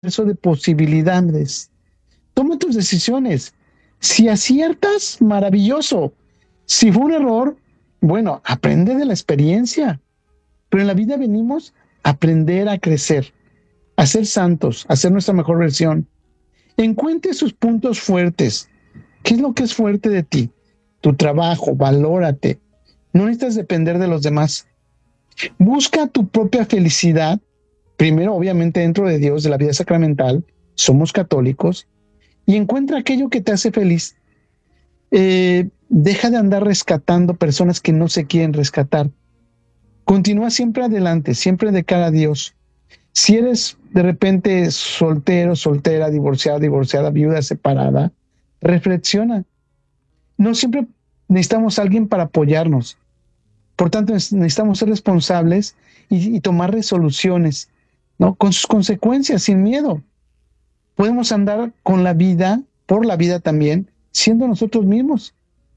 de posibilidades. Toma tus decisiones. Si aciertas, maravilloso. Si fue un error, bueno, aprende de la experiencia. Pero en la vida venimos a aprender a crecer, a ser santos, a ser nuestra mejor versión. Encuentre sus puntos fuertes. ¿Qué es lo que es fuerte de ti? Tu trabajo, valórate. No necesitas depender de los demás. Busca tu propia felicidad. Primero, obviamente, dentro de Dios, de la vida sacramental. Somos católicos. Y encuentra aquello que te hace feliz. Deja de andar rescatando personas que no se quieren rescatar. Continúa siempre adelante, siempre de cara a Dios. Si eres de repente soltero, soltera, divorciada, viuda, separada, reflexiona. No siempre necesitamos a alguien para apoyarnos. Por tanto, necesitamos ser responsables y tomar resoluciones, ¿no? Con sus consecuencias, sin miedo. Podemos andar con la vida, por la vida también, siendo nosotros mismos,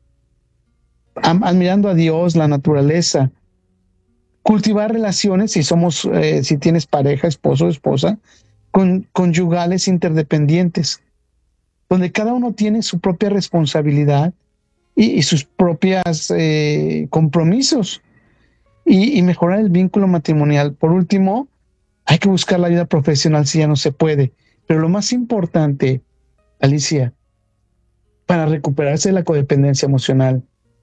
admirando a Dios, la naturaleza, cultivar relaciones, si tienes pareja, esposo o esposa, conyugales interdependientes, donde cada uno tiene su propia responsabilidad y sus propios compromisos, y mejorar el vínculo matrimonial. Por último, hay que buscar la ayuda profesional si ya no se puede. Pero lo más importante, Alicia, para recuperarse de la codependencia emocional,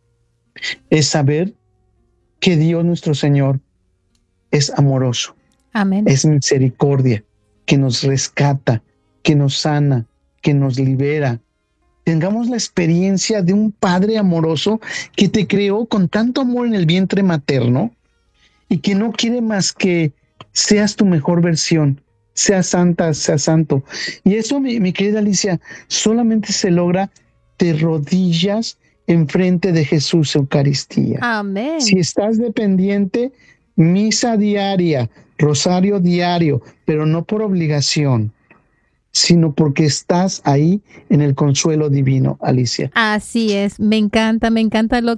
es saber que Dios nuestro Señor es amoroso. Amén. Es misericordia, que nos rescata, que nos sana, que nos libera. Tengamos la experiencia de un Padre amoroso que te creó con tanto amor en el vientre materno y que no quiere más que seas tu mejor versión, seas santa, seas santo. Y eso, mi querida Alicia, solamente se logra de rodillas enfrente de Jesús Eucaristía. Amén. Si estás dependiente, misa diaria, rosario diario, pero no por obligación, sino porque estás ahí en el consuelo divino, Alicia. Así es, me encanta lo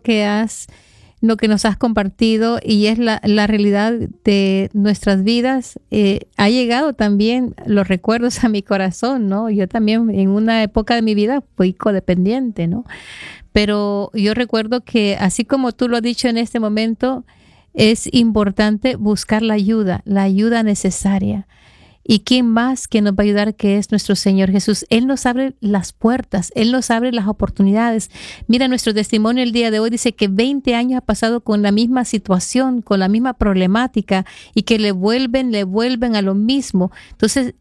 que nos has compartido, y es la realidad de nuestras vidas. Ha llegado también los recuerdos a mi corazón, ¿no? Yo también en una época de mi vida fui codependiente, ¿no? Pero yo recuerdo que, así como tú lo has dicho en este momento, es importante buscar la ayuda necesaria. ¿Y quién más que nos va a ayudar, que es nuestro Señor Jesús? Él nos abre las puertas, Él nos abre las oportunidades. Mira, nuestro testimonio el día de hoy dice que 20 años ha pasado con la misma situación, con la misma problemática, y que le vuelven a lo mismo. Entonces,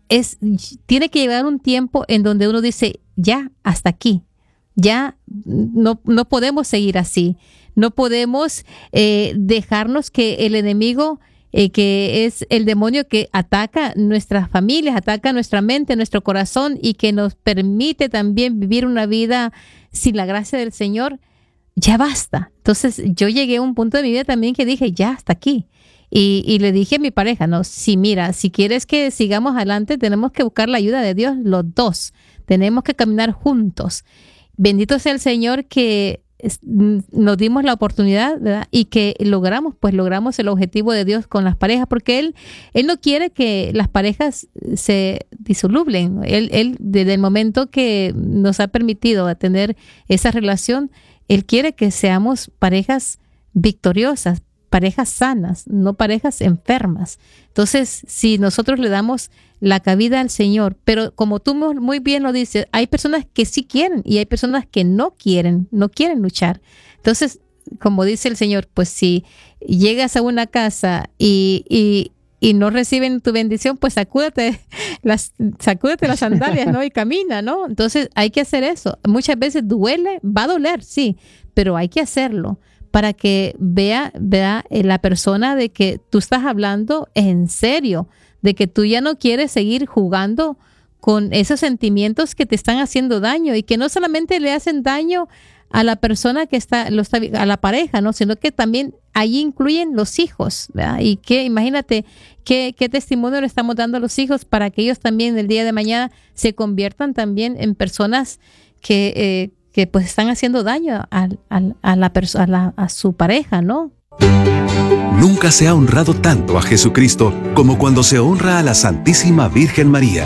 tiene que llegar un tiempo en donde uno dice, ya, hasta aquí. Ya no podemos seguir así. No podemos dejarnos que el enemigo, que es el demonio que ataca nuestras familias, ataca nuestra mente, nuestro corazón, y que nos permite también vivir una vida sin la gracia del Señor, ya basta. Entonces yo llegué a un punto de mi vida también que dije, ya, hasta aquí. Y le dije a mi pareja, no, sí, mira, si quieres que sigamos adelante, tenemos que buscar la ayuda de Dios, los dos. Tenemos que caminar juntos. Bendito sea el Señor que nos dimos la oportunidad, ¿verdad? Y que logramos el objetivo de Dios con las parejas, porque Él no quiere que las parejas se disoluben. Él desde el momento que nos ha permitido tener esa relación, Él quiere que seamos parejas victoriosas, parejas sanas, no parejas enfermas. Entonces, si nosotros le damos la cabida al Señor, pero como tú muy bien lo dices, hay personas que sí quieren y hay personas que no quieren luchar. Entonces, como dice el Señor, pues si llegas a una casa y no reciben tu bendición, pues sacúdete las sandalias, ¿no? Y camina, ¿no? Entonces hay que hacer eso. Muchas veces duele, va a doler, sí, pero hay que hacerlo para que vea la persona de que tú estás hablando en serio, de que tú ya no quieres seguir jugando con esos sentimientos que te están haciendo daño, y que no solamente le hacen daño a la persona que a la pareja, ¿no? Sino que también allí incluyen los hijos, ¿verdad? Y que imagínate qué testimonio le estamos dando a los hijos para que ellos también el día de mañana se conviertan también en personas que pues están haciendo daño a su pareja, ¿no? Nunca se ha honrado tanto a Jesucristo como cuando se honra a la Santísima Virgen María.